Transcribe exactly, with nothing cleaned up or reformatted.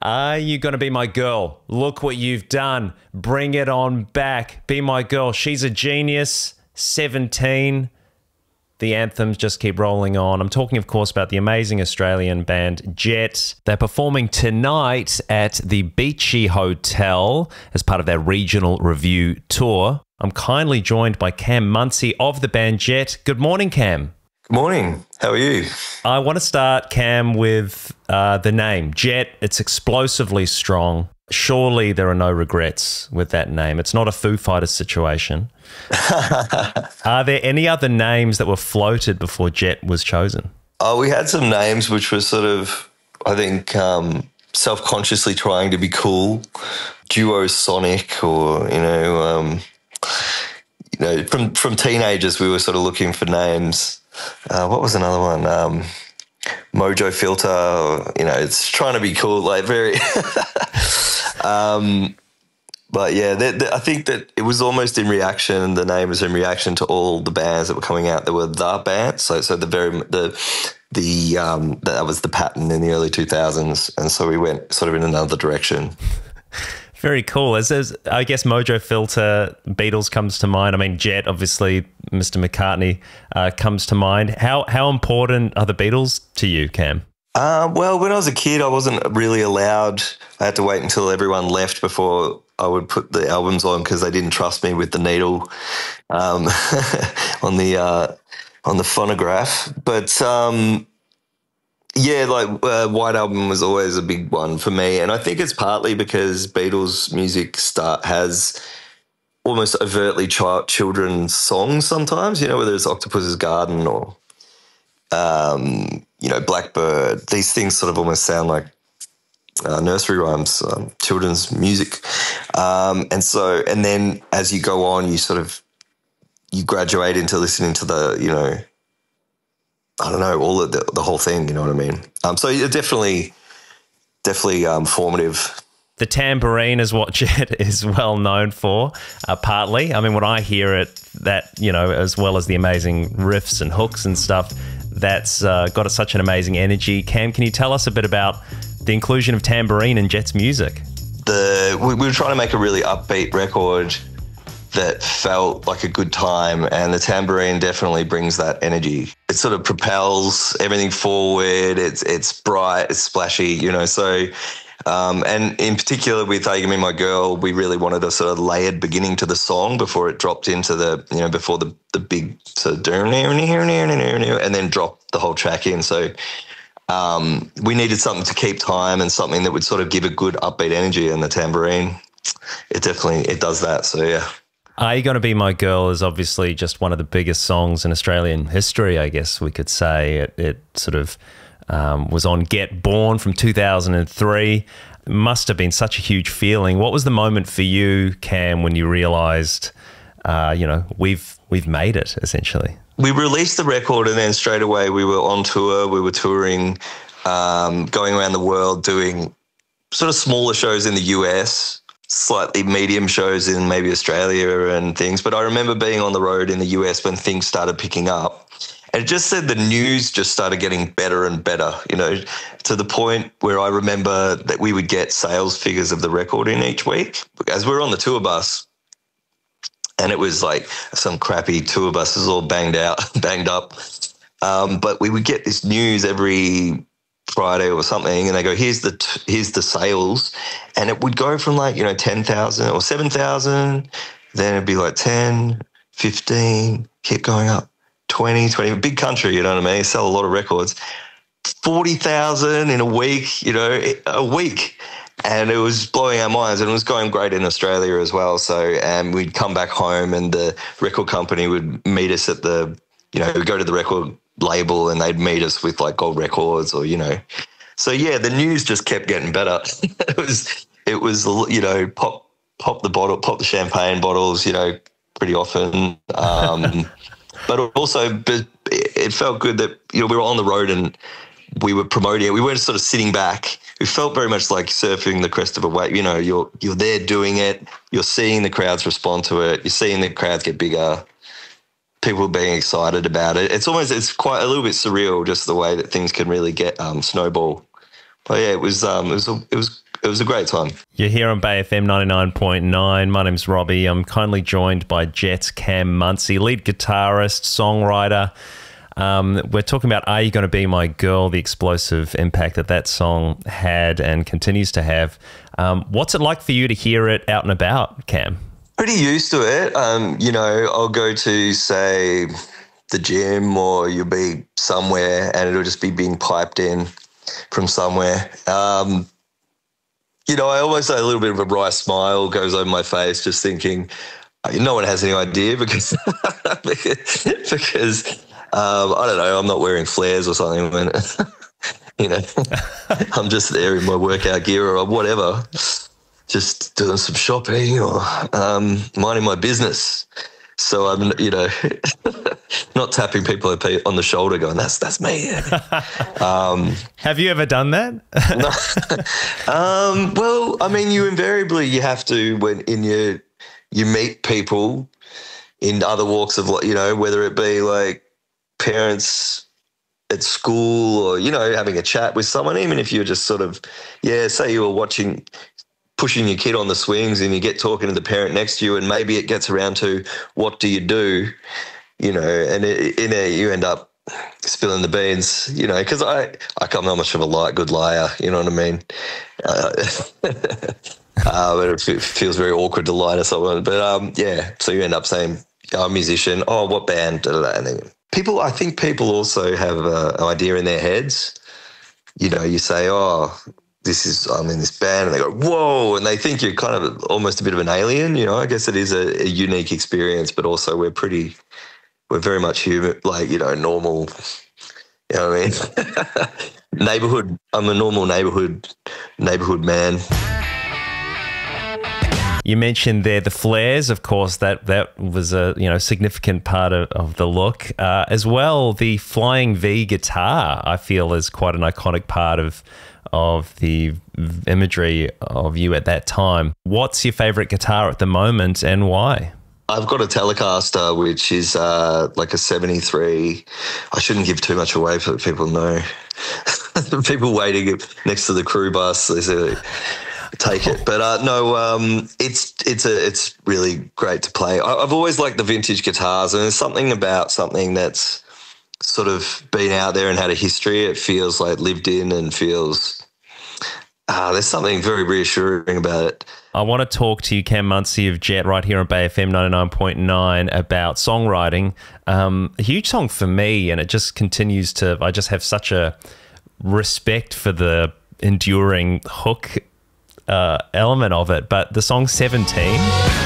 Are you going to be my girl? Look what you've done. Bring it on back. Be my girl. She's a genius. seventeen. The anthems just keep rolling on. I'm talking, of course, about the amazing Australian band Jet. They're performing tonight at the Beachy Hotel as part of their regional review tour. I'm kindly joined by Cam Muncie of the band Jet. Good morning, Cam. Good morning. How are you? I want to start, Cam, with uh, the name Jet. It's explosively strong. Surely there are no regrets with that name. It's not a Foo Fighters situation. Are there any other names that were floated before Jet was chosen? Oh, we had some names which were sort of, I think, um, self-consciously trying to be cool. Duo Sonic, or, you know, um, you know, from, from teenagers we were sort of looking for names. Uh, what was another one? Um, Mojo Filter, you know, it's trying to be cool, like very... um, but yeah, they, they, I think that it was almost in reaction, the name was in reaction to all the bands that were coming out. There were the bands, so so the very, the, the um, that was the pattern in the early two thousands, and so we went sort of in another direction. Very cool. As, as I guess Mojo Filter, Beatles comes to mind. I mean, Jet, obviously, Mister McCartney uh, comes to mind. How how important are the Beatles to you, Cam? Uh, well, when I was a kid, I wasn't really allowed. I had to wait until everyone left before I would put the albums on because they didn't trust me with the needle um, on the uh, on the phonograph. But um, yeah, like uh, White Album was always a big one for me, and I think it's partly because Beatles music start has almost overtly ch- children's songs sometimes. You know, whether it's Octopus's Garden or um, you know, Blackbird. These things sort of almost sound like uh, nursery rhymes, um, children's music, um, and so and then as you go on, you sort of you graduate into listening to the, you know, I don't know, all of the, the whole thing, you know what I mean? Um, so yeah, definitely, definitely um, formative. The tambourine is what Jet is well known for, uh, partly. I mean, when I hear it, that, you know, as well as the amazing riffs and hooks and stuff, that's uh, got a, such an amazing energy. Cam, can you tell us a bit about the inclusion of tambourine in Jet's music? The we, we were trying to make a really upbeat record that felt like a good time, and the tambourine definitely brings that energy. It sort of propels everything forward. It's it's bright, it's splashy, you know. So, um, and in particular with "Are You Gonna Be My Girl," we really wanted a sort of layered beginning to the song before it dropped into the, you know, before the the big sort of and then drop the whole track in. So um, we needed something to keep time and something that would sort of give a good upbeat energy, and the tambourine, it definitely it does that. So yeah. Are You Gonna Be My Girl is obviously just one of the biggest songs in Australian history, I guess we could say. It, it sort of um, was on Get Born from two thousand three. It must have been such a huge feeling. What was the moment for you, Cam, when you realised, uh, you know, we've we've made it, essentially? We released the record and then straight away we were on tour. We were touring, um, going around the world doing sort of smaller shows in the U S, slightly medium shows in maybe Australia and things. But I remember being on the road in the U S when things started picking up. And it just said the news just started getting better and better, you know, to the point where I remember that we would get sales figures of the record in each week. As we were on the tour bus, and it was like some crappy tour buses all banged out, banged up. Um, but we would get this news every Friday or something, and they go, here's the t- here's the sales, and it would go from like, you know, ten thousand or seven thousand, then it'd be like ten, fifteen, keep going up, twenty, twenty, big country, you know what I mean, sell a lot of records, forty thousand in a week, you know, a week, and it was blowing our minds, and it was going great in Australia as well. So, and we'd come back home and the record company would meet us at the, you know, we'd go to the record label and they'd meet us with like Gold Records, or, you know. So yeah, the news just kept getting better. it was it was you know, pop pop the bottle, pop the champagne bottles, you know, pretty often. Um, but also, but it felt good that, you know, we were on the road and we were promoting it. We weren't sort of sitting back. We felt very much like surfing the crest of a wave. You know, you're you're there doing it. You're seeing the crowds respond to it. You're seeing the crowds get bigger. People being excited about it. It's almost, it's quite a little bit surreal, just the way that things can really get um, snowball. But yeah, it was um, it was a, it was it was a great time. You're here on Bay F M ninety-nine point nine. My name's Robbie. I'm kindly joined by Jet's Cam Muncie, lead guitarist, songwriter. Um, we're talking about Are You Gonna Be My Girl, the explosive impact that that song had and continues to have. Um, what's it like for you to hear it out and about, Cam? Pretty used to it. Um, you know, I'll go to, say, the gym, or you'll be somewhere and it'll just be being piped in from somewhere. Um, you know, I almost say a little bit of a wry smile goes over my face just thinking, no one has any idea because, because um, I don't know, I'm not wearing flares or something. When, you know, I'm just there in my workout gear or whatever, just doing some shopping or um, minding my business. So I'm, you know, not tapping people on the shoulder going, that's that's me. Um, have you ever done that? no. um, well, I mean, you invariably, you have to, when in your, you meet people in other walks of life, you know, whether it be like parents at school or, you know, having a chat with someone, even if you're just sort of, yeah, say you were watching, pushing your kid on the swings and you get talking to the parent next to you and maybe it gets around to what do you do, you know, and it, in it, you end up spilling the beans, you know, because I, I I'm not much of a light, good liar, you know what I mean? Uh, uh, but it feels very awkward to lie to someone. But, um, yeah, so you end up saying, oh, I'm a musician, oh, what band, da, da, da. And then people, I think people also have a, an idea in their heads. You know, you say, oh, this is, I'm in this band, and they go, whoa, and they think you're kind of almost a bit of an alien, you know. I guess it is a, a unique experience, but also we're pretty, we're very much human, like, you know, normal, you know what I mean? Neighborhood, I'm a normal neighborhood, neighborhood man. You mentioned there the flares, of course, that that was a you know significant part of, of the look. Uh, as well, the Flying V guitar, I feel, is quite an iconic part of of the imagery of you at that time. What's your favorite guitar at the moment and why? I've got a Telecaster, which is uh, like a seventy-three. I shouldn't give too much away for people know. People waiting next to the crew bus, they say, take it. But uh, no, um, it's it's a it's really great to play. I, I've always liked the vintage guitars, and there's something about something that's sort of been out there and had a history. It feels like lived in and feels, uh, there's something very reassuring about it. I want to talk to you, Cam Muncie of Jet, right here on Bay F M ninety-nine point nine about songwriting. Um, a huge song for me, and it just continues to, I just have such a respect for the enduring hook uh, element of it. But the song seventeen...